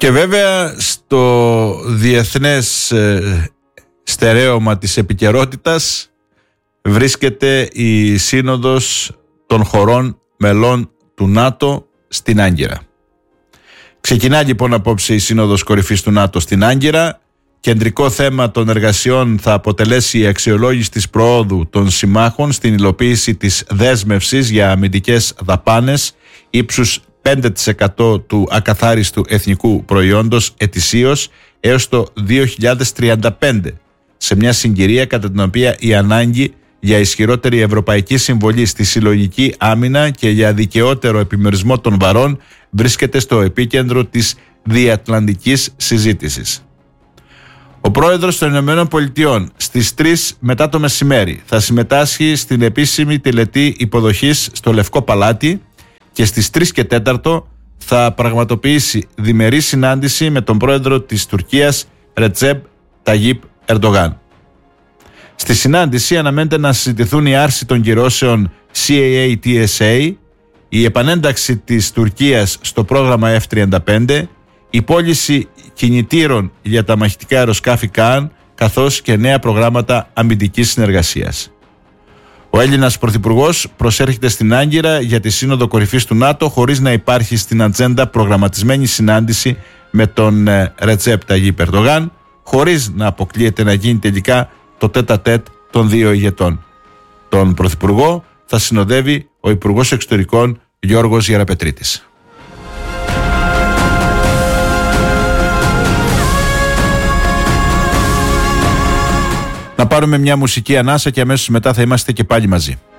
Και βέβαια στο διεθνές στερέωμα της επικαιρότητας βρίσκεται η Σύνοδος των χωρών μελών του ΝΑΤΟ στην Άγκυρα. Ξεκινά λοιπόν απόψε η Σύνοδος Κορυφής του ΝΑΤΟ στην Άγκυρα. Κεντρικό θέμα των εργασιών θα αποτελέσει η αξιολόγηση της προόδου των συμμάχων στην υλοποίηση της δέσμευσης για αμυντικές δαπάνες ύψους 5% του ακαθάριστου εθνικού προϊόντος ετησίως έως το 2035, σε μια συγκυρία κατά την οποία η ανάγκη για ισχυρότερη ευρωπαϊκή συμβολή στη συλλογική άμυνα και για δικαιότερο επιμερισμό των βαρών βρίσκεται στο επίκεντρο της διατλαντικής συζήτησης. Ο πρόεδρος των Ηνωμένων Πολιτειών στις 3 μετά το μεσημέρι θα συμμετάσχει στην επίσημη τελετή υποδοχής στο Λευκό Παλάτι και στις 3 και 4 θα πραγματοποιήσει διμερή συνάντηση με τον πρόεδρο της Τουρκίας Ρετζέπ Ταγίπ Ερντογάν. Στη συνάντηση αναμένεται να συζητηθούν η άρση των κυρώσεων CAA-TSA, η επανένταξη της Τουρκίας στο πρόγραμμα F-35, η πώληση κινητήρων για τα μαχητικά αεροσκάφη ΚΑΝ, καθώς και νέα προγράμματα αμυντικής συνεργασίας. Ο Έλληνας Πρωθυπουργός προσέρχεται στην Άγκυρα για τη Σύνοδο Κορυφής του ΝΑΤΟ χωρίς να υπάρχει στην ατζέντα προγραμματισμένη συνάντηση με τον Ρετζέπ Ταγίπ Ερντογάν, χωρίς να αποκλείεται να γίνει τελικά το τέτα-τέτ των δύο ηγετών. Τον Πρωθυπουργό θα συνοδεύει ο Υπουργός Εξωτερικών Γιώργος Γεραπετρίτης. Να πάρουμε μια μουσική ανάσα και αμέσως μετά θα είμαστε και πάλι μαζί.